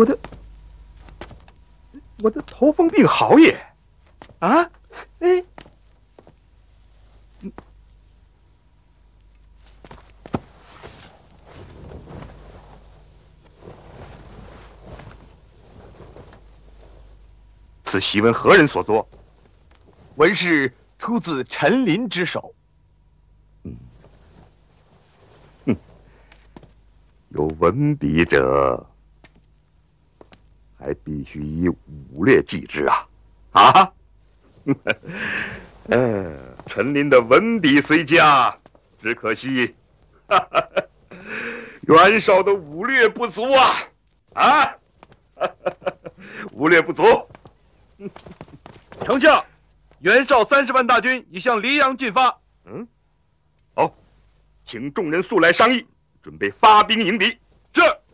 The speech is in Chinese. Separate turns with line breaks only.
我的头风病好也，啊，哎，此檄文何人所作？
文是出自陈琳之手。
有文笔者，还必须以武略记之啊！啊，陈琳的文笔虽佳，只可惜，袁绍的武略不足啊！啊，武略不足。
丞相，袁绍30万大军已向黎阳进发。
好，请众人速来商议，准备发兵迎敌。
是。